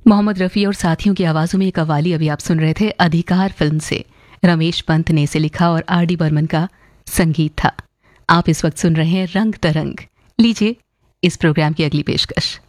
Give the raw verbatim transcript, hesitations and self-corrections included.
मोहम्मद रफ़ी और साथियों की आवाज़ों में एक कव्वाली अभी आप सुन रहे थे अधिकार फिल्म से। रमेश पंत ने इसे लिखा और आर डी बर्मन का संगीत था। आप इस वक्त सुन रहे हैं रंग तरंग। लीजिए इस प्रोग्राम की अगली पेशकश।